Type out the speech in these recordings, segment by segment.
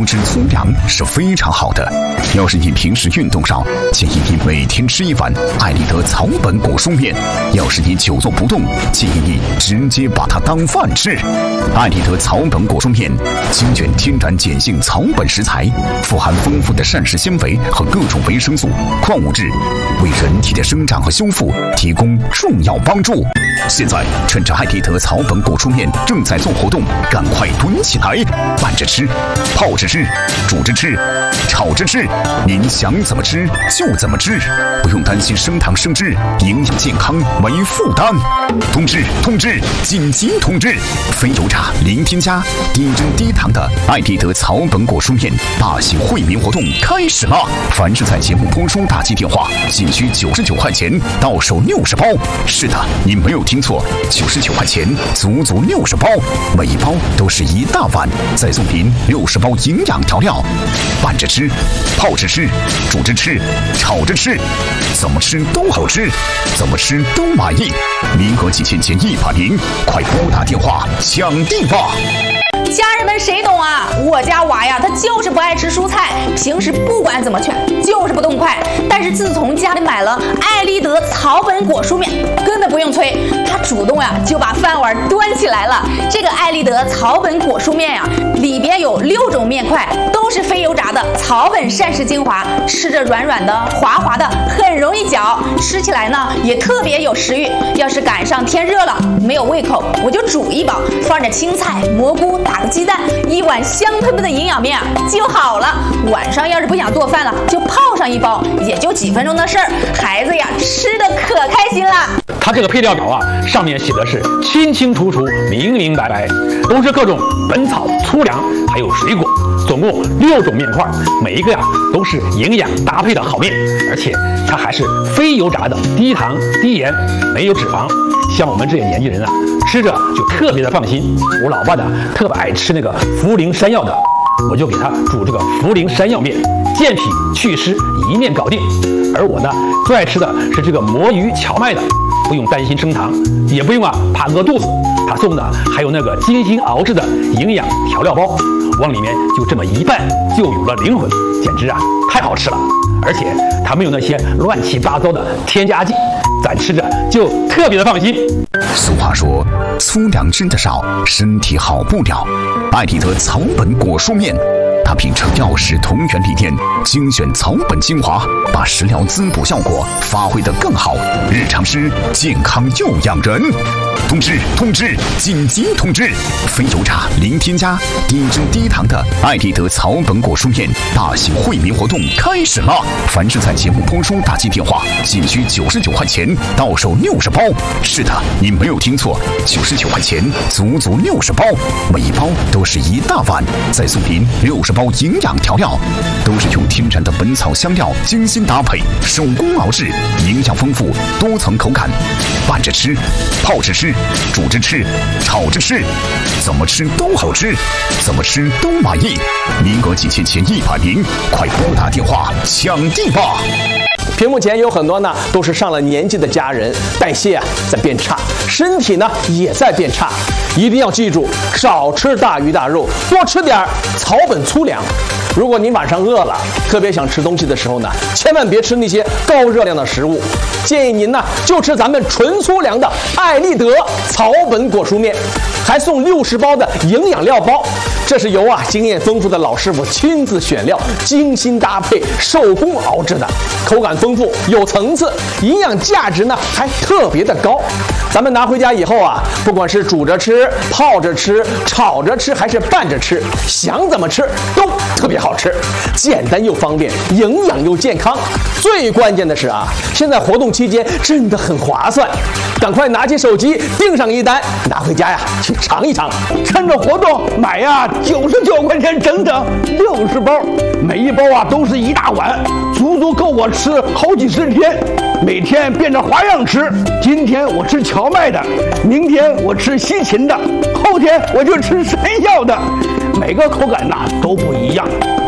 质粗粮是非常好的。要是你平时运动少，建议你每天吃一碗艾利德草本果蔬面；要是你久坐不动，建议你直接把它当饭吃。艾利德草本果蔬面精选天然碱性草本食材，富含丰富的膳食纤维和各种维生素、矿物质，为人体的生长和修复提供重要帮助。现在趁着艾利德草本果蔬面正在做活动，赶快囤起来，拌着吃，泡着吃，煮着吃，炒着吃，您想怎么吃就怎么吃，不用担心升糖升脂，营养健康没负担。通知，紧急通知！非油炸、零添加、低脂低糖的艾利德草本果蔬面大型惠民活动开始了！凡是在节目播出打进电话，仅需99块钱，到手60包。是的，你没有听错，99块钱，足足60包，每一包都是一大碗，再送您60包营养调料，拌着吃，泡着吃，煮着吃，炒着吃，怎么吃都好吃，怎么吃都满意。名额几千减100名，快拨打电话抢定吧！ 家人们谁懂啊？我家娃呀，他就是不爱吃蔬菜，平时不管怎么劝，就是不动筷。但是自从家里买了艾利德草本果蔬面，根本不用催，他主动呀就把饭碗端起来了。这个艾利德草本果蔬面呀，里边有6种面块，都是非油炸的草本膳食精华，吃着软软的、滑滑的，很容易嚼，吃起来呢也特别有食欲。要是赶上天热了，没有胃口，我就煮一包，放着青菜、蘑菇，打个鸡蛋，一碗香喷喷的营养面就好了。晚上要是不想做饭了，就泡上一包，也就几分钟的事儿，孩子呀吃的可开心了。 它这个配料表啊，上面写的是清清楚楚、明明白白，都是各种本草粗粮，还有水果，总共6种面块，每一个呀都是营养搭配的好面，而且它还是非油炸的，低糖低盐，没有脂肪。像我们这些年纪人啊，吃着就特别的放心。我老爸呢特别爱吃那个茯苓山药的，我就给他煮这个茯苓山药面，健脾祛湿，一面搞定。而我呢最爱吃的是这个魔芋荞麦的，不用担心升糖，也不用怕饿肚子。他送的还有那个精心熬制的营养调料包，往里面就这么一拌，就有了灵魂，简直太好吃了。而且它没有那些乱七八糟的添加剂，咱吃着就特别的放心。 俗话说，粗粮吃得少，身体好不了。艾利德草本果蔬面，它秉承药食同源理念，精选草本精华，把食疗滋补效果发挥得更好，日常吃健康又养人。通知，紧急通知！非油炸、零添加、低脂低糖的艾利德草本果蔬面大型惠民活动开始了！凡是在节目播出打进电话，仅需99块钱，到手60包。是的，你没有听错，99块钱，足足60包，每一包都是一大碗，再送您60包营养调料，都是用天然的本草香料精心搭配，手工熬制，营养丰富，多层口感，拌着吃，泡着吃，煮着吃，炒着吃，怎么吃都好吃，怎么吃都满意。名额几千减100名，快拨打电话抢定吧！ 屏幕前有很多呢，都是上了年纪的家人，代谢在变差，身体呢也在变差。一定要记住，少吃大鱼大肉，多吃点草本粗粮。如果您晚上饿了，特别想吃东西的时候呢，千万别吃那些高热量的食物，建议您呢就吃咱们纯粗粮的艾利德草本果蔬面，还送60包的营养料包。这是由经验丰富的老师傅亲自选料，精心搭配，手工熬制的，口感丰富，有层次，营养价值呢还特别的高。咱们拿回家以后不管是煮着吃、泡着吃、炒着吃，还是拌着吃，想怎么吃都特别好吃，简单又方便，营养又健康。最关键的是现在活动期间真的很划算，赶快拿起手机订上一单，拿回家去尝一尝。 趁着活动买99块钱，整整60包，每一包都是一大碗，足足够我吃好几10天。每天变着花样吃，今天我吃荞麦的，明天我吃西芹的，后天我就吃山药的，每个口感都不一样。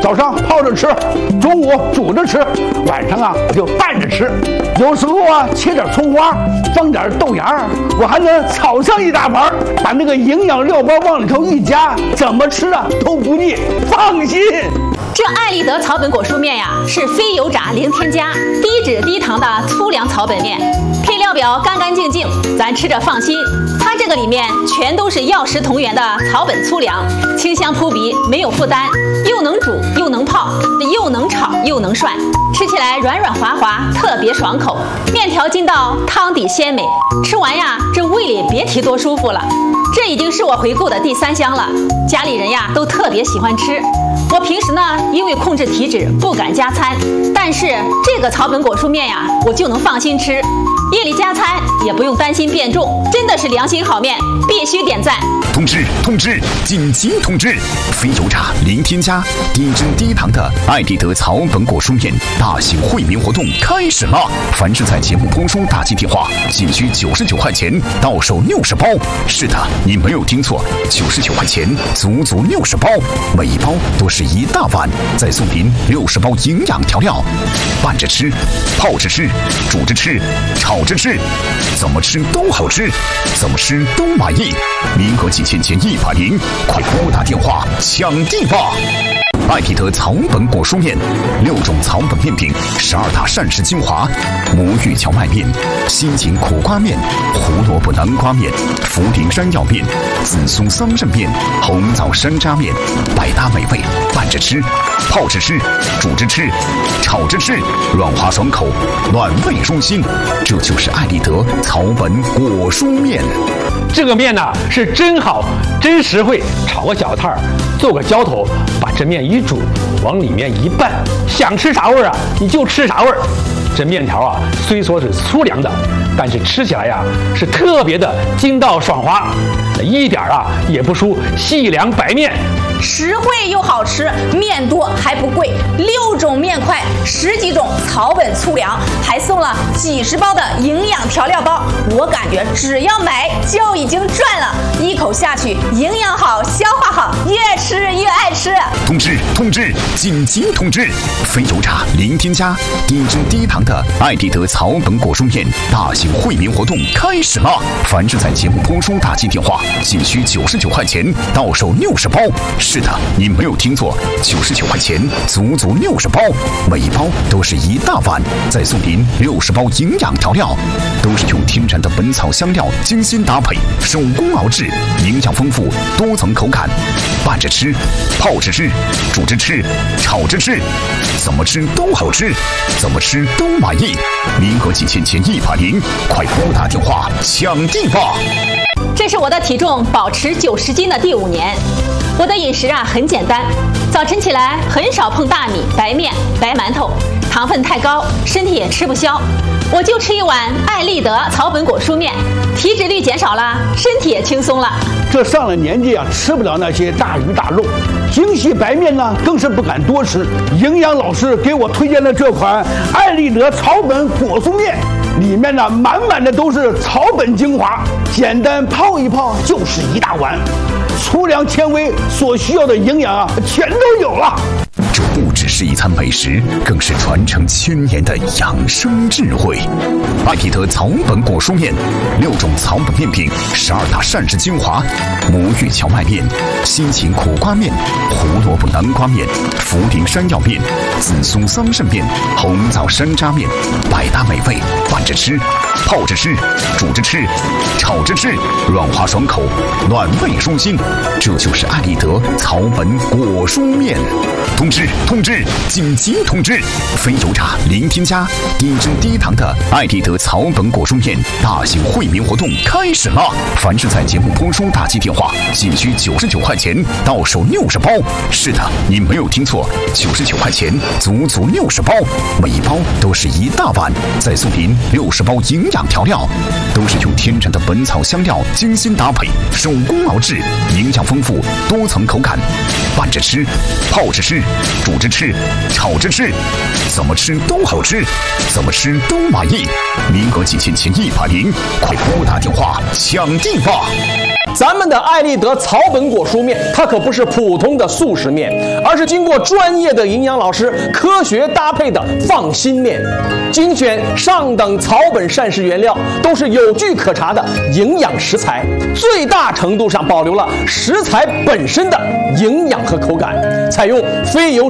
早上泡着吃，中午煮着吃，晚上啊我就拌着吃。有时候啊切点葱花，放点豆芽，我还能炒上一大盘，把那个营养料包往里头一加，怎么吃啊都不腻，放心。 这爱立德草本果蔬面呀，是非油炸零添加、低脂低糖的粗粮草本面，配料表干干净净，咱吃着放心。它这个里面全都是药食同源的草本粗粮，清香扑鼻，没有负担，又能煮又能泡，又能炒又能涮，吃起来软软滑滑，特别爽口。面条筋道，汤底鲜美，吃完呀，这胃里别提多舒服了。这已经是我回购的第3箱了，家里人呀都特别喜欢吃。我平时呢，因为控制体脂不敢加餐，但是这个草本果蔬面呀，我就能放心吃，夜里加餐也不用担心变重，真的是良心好面，必须点赞。 通知！紧急通知！非油炸零添加、低脂低糖的爱立德草本果蔬面大型惠民活动开始了！凡是在节目播出打进电话，仅需99块钱，到手60包。是的，你没有听错，99块钱，足足60包，每一包都是一大碗，再送您60包营养调料，拌着吃，泡着吃，煮着吃，炒着吃，怎么吃都好吃，怎么吃都满意。民国几千前180，快拨打电话抢地吧！爱立德草本果蔬面，6种草本面饼，12大膳食精华，魔芋荞麦面、心情苦瓜面、胡萝卜南瓜面、茯苓山药面、紫苏桑葚面、红枣山楂面，百搭美味，拌着吃，泡着吃，煮着吃，炒着吃，软滑爽口，暖胃舒心。这就是爱立德草本果蔬面。 这个面呢是真好，真实惠，炒个小菜儿，做个浇头，把这面一煮，往里面一拌，想吃啥味儿啊你就吃啥味儿。这面条啊虽说是粗粮的，但是吃起来呀是特别的筋道爽滑，一点啊也不输细粮白面。 实惠又好吃，面多还不贵，6种面块，10几种草本粗粮，还送了几十包的营养调料包。我感觉只要买就已经赚了，一口下去，营养好，消化好，越吃越爱吃。 通知！紧急通知！非油炸零添加、低脂低糖的爱立德草本果蔬面大型惠民活动开始了！凡是在节目播出打进电话，仅需99块钱，到手60包。是的，你没有听错，99块钱，足足60包，每一包都是一大碗，再送您60包营养调料，都是用天然的本草香料精心搭配，手工熬制，营养丰富，多层口感，拌着吃，泡着吃，煮着吃，炒着吃，怎么吃都好吃，怎么吃都满意。民国几千前180，快拨打电话抢地吧！ 这是我的体重保持90斤的第5年。我的饮食啊很简单，早晨起来很少碰大米、白面、白馒头，糖分太高，身体也吃不消。我就吃一碗爱立德草本果蔬面，体脂率减少了，身体也轻松了。 这上了年纪啊，吃不了那些大鱼大肉，精细白面呢更是不敢多吃。营养老师给我推荐的这款爱立德草本果蔬面，里面呢满满的都是草本精华，简单泡一泡就是一大碗，粗粮纤维所需要的营养啊全都有了。 这不只是一餐美食，更是传承1000年的养生智慧。爱立德草本果蔬面，6种草本面饼，12大膳食精华，魔芋荞麦面、心情苦瓜面、胡萝卜南瓜面、茯苓山药面、紫苏桑葚面、红枣山楂面，百搭美味，拌着吃，泡着吃，煮着吃，炒着吃，软滑爽口，暖胃舒心。这就是爱立德草本果蔬面。通知！紧急通知！非油炸零添加、低脂低糖的爱立德草本果蔬面大型惠民活动开始了！凡是在节目播出打进电话，仅需99块钱，到手60包。是的，你没有听错，99块钱，足足60包，每一包都是一大碗，再送您60包营养调料，都是用天然的本草香料精心搭配，手工熬制，营养丰富，多层口感，拌着吃，泡着吃，煮着吃，炒着吃，怎么吃都好吃，怎么吃都满意。民国几千前180，快拨打电话抢地吧！ 咱们的爱立德草本果蔬面，它可不是普通的速食面，而是经过专业的营养老师科学搭配的放心面，精选上等草本膳食原料，都是有据可查的营养食材，最大程度上保留了食材本身的营养和口感，采用非油炸